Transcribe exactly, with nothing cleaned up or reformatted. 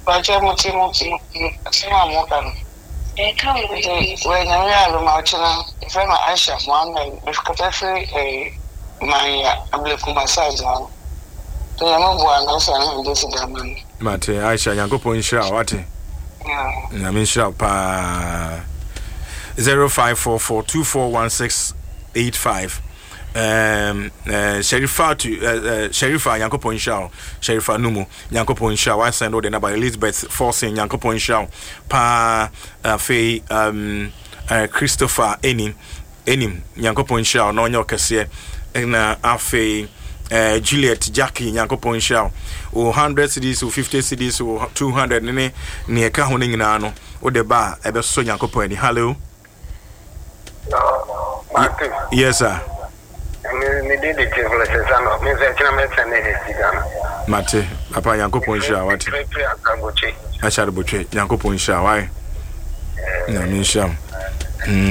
Bacha muti muti asema moka. Eh come with when you are machina if I'm Aisha Muhammad because free eh my ableku massage now. To yamo bwana sana ndesi daman. Mate Aisha Yankopon Shira wate. Yeah. Na min shira pa zero five four four two four one six eight five. Um uh Sherifa to uh, uh Sherifa Yankopon Shao Sherifa Numu Yankopon Shao I send all the number Elizabeth forcing Yankopon Shao pa uh, Faye um uh, Christopher Enim Enim Yankopon Shao no nyo kese na afi uh, Juliet Jackie Yankopon Shao o one hundred cedis o fifty cedis o two hundred ne ne ka ho nyina no o de ba ebe so Yankopon ni hello. Martin. Yes sir. Me did the travel sesano. Me say china me send e sigana. Mate, papa Yankopon Shao what? Pre pre akagoche. Acha de botwe Yankopon Shao why? Na min sham.